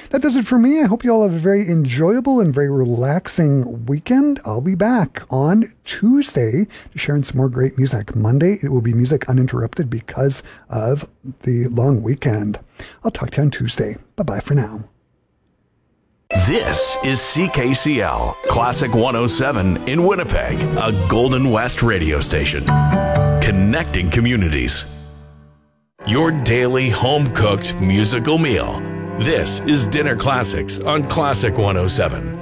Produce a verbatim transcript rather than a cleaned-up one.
That does it for me. I hope you all have a very enjoyable and very relaxing weekend. I'll be back on Tuesday to share some more great music. Monday, it will be music uninterrupted because of the long weekend. I'll talk to you on Tuesday. Bye-bye for now. This is C K C L, Classic one oh seven in Winnipeg, a Golden West radio station. Connecting communities. Your daily home-cooked musical meal. This is Dinner Classics on Classic one oh seven.